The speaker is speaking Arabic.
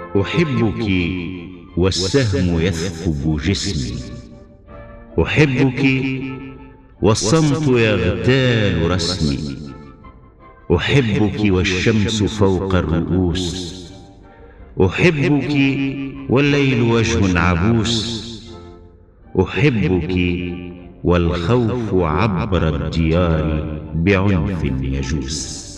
أحبك والسهم يثقب جسمي، أحبك والصمت يغتال رسمي، أحبك والشمس فوق الرؤوس، أحبك والليل وجه عبوس، أحبك والخوف عبر الديار بعنف يجوس.